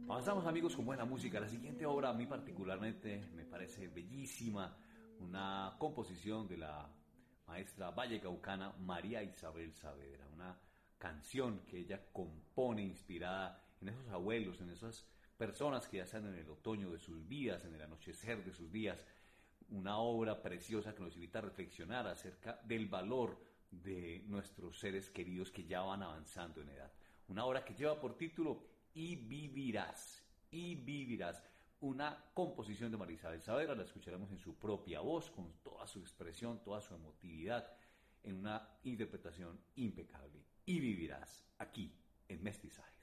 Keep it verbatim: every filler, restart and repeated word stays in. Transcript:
Avanzamos, amigos, con buena música. La siguiente obra a mí particularmente me parece bellísima, una composición de la maestra vallecaucana María Isabel Saavedra, una canción que ella compone inspirada en esos abuelos, en esas personas que ya están en el otoño de sus vidas, en el anochecer de sus días. Una obra preciosa que nos invita a reflexionar acerca del valor de nuestros seres queridos que ya van avanzando en edad. Una obra que lleva por título Y vivirás, y vivirás. Una composición de María Isabel Saavedra, la escucharemos en su propia voz, con toda su expresión, toda su emotividad, en una interpretación impecable. Y vivirás, aquí, en Mestizaje.